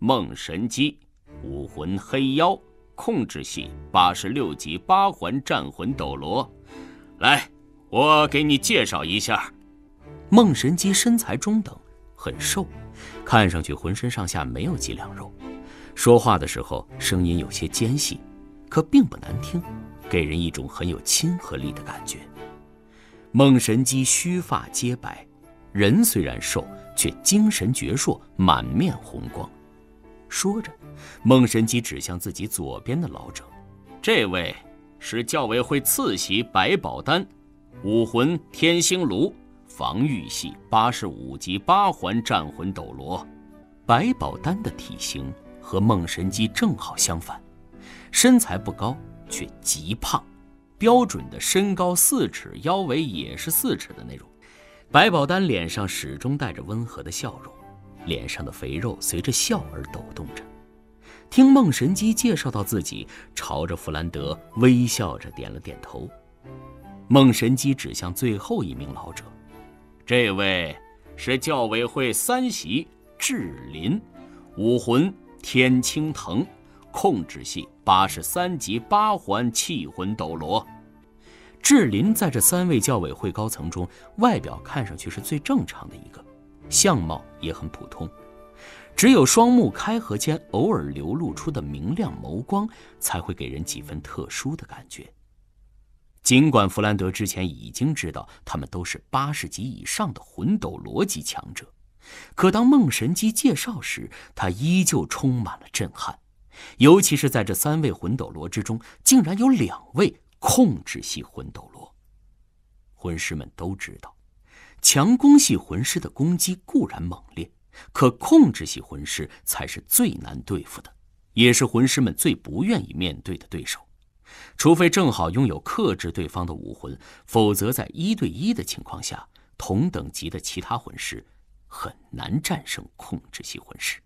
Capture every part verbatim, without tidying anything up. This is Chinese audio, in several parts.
梦神机，武魂黑妖，控制系八十六级八环战魂斗罗。来，我给你介绍一下。 梦神机身材中等，很瘦，看上去浑身上下没有几两肉，说话的时候声音有些尖细，可并不难听，给人一种很有亲和力的感觉。梦神机须发皆白，人虽然瘦，却精神矍铄，满面红光。说着，梦神机指向自己左边的老者， 这位是教委会次席白宝丹，武魂天星炉，防御系八十五级八环战魂斗罗。 白宝丹的体型和梦神机正好相反，身材不高，却极胖，标准的身高四尺，腰围也是四尺的那种。白宝丹脸上始终带着温和的笑容，脸上的肥肉随着笑而抖动着。听梦神机介绍到自己，朝着弗兰德微笑着点了点头。梦神机指向最后一名老者， 这位是教委会三席智林，武魂天青藤，控制系八十三级八环气魂斗罗。 智林在这三位教委会高层中，外表看上去是最正常的一个，相貌也很普通，只有双目开合间偶尔流露出的明亮眸光，才会给人几分特殊的感觉。尽管弗兰德之前已经知道他们都是八十级以上的魂斗罗级强者，可当梦神机介绍时，他依旧充满了震撼，尤其是在这三位魂斗罗之中，竟然有两位控制系魂斗罗。魂师们都知道，强攻系魂师的攻击固然猛烈，可控制系魂师才是最难对付的，也是魂师们最不愿意面对的对手。除非正好拥有克制对方的武魂，否则在一对一的情况下，同等级的其他魂师很难战胜控制系魂师。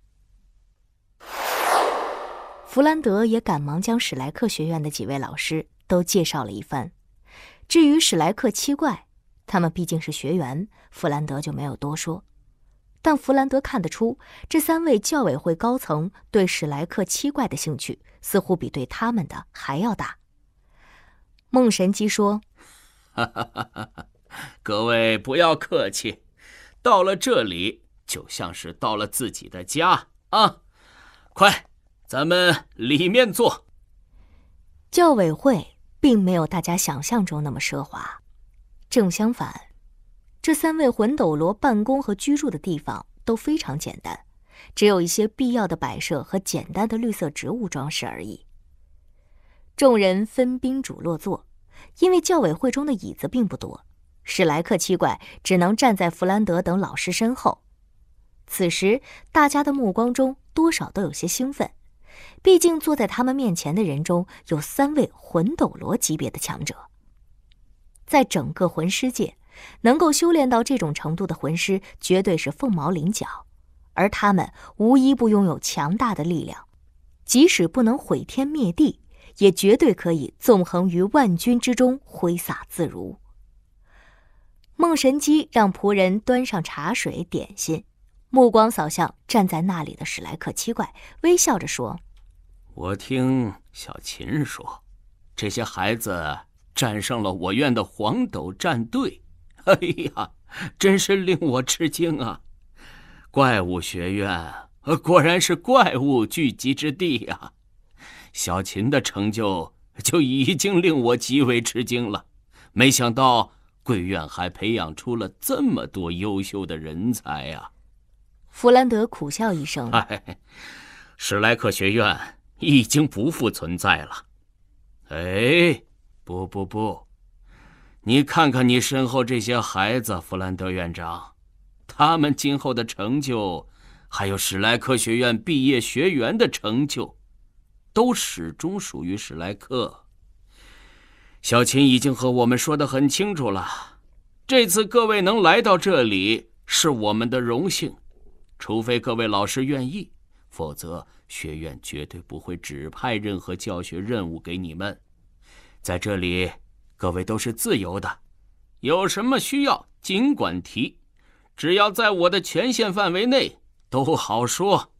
弗兰德也赶忙将史莱克学院的几位老师都介绍了一番。至于史莱克七怪，他们毕竟是学员，弗兰德就没有多说。但弗兰德看得出，这三位教委会高层对史莱克七怪的兴趣似乎比对他们的还要大。梦神机说： 各位不要客气，到了这里就像是到了自己的家啊！快，咱们里面坐。 教委会并没有大家想象中那么奢华，正相反，这三位魂斗罗办公和居住的地方都非常简单，只有一些必要的摆设和简单的绿色植物装饰而已。众人分宾主落座，因为教委会中的椅子并不多，史莱克七怪只能站在弗兰德等老师身后。此时大家的目光中多少都有些兴奋，毕竟坐在他们面前的人中有三位魂斗罗级别的强者。在整个魂师界，能够修炼到这种程度的魂师绝对是凤毛麟角，而他们无一不拥有强大的力量，即使不能毁天灭地，也绝对可以纵横于万军之中，挥洒自如。梦神机让仆人端上茶水点心，目光扫向站在那里的史莱克七怪，微笑着说： 我听小秦说，这些孩子战胜了我院的黄斗战队，哎呀，真是令我吃惊啊！怪物学院果然是怪物聚集之地啊！小秦的成就就已经令我极为吃惊了，没想到贵院还培养出了这么多优秀的人才啊！ 弗兰德苦笑一声： 哎，史莱克学院已经不复存在了。哎，不不不，你看看你身后这些孩子，弗兰德院长，他们今后的成就，还有史莱克学院毕业学员的成就，都始终属于史莱克。小秦已经和我们说得很清楚了，这次各位能来到这里是我们的荣幸，除非各位老师愿意，否则学院绝对不会指派任何教学任务给你们。在这里，各位都是自由的，有什么需要尽管提，只要在我的权限范围内，都好说。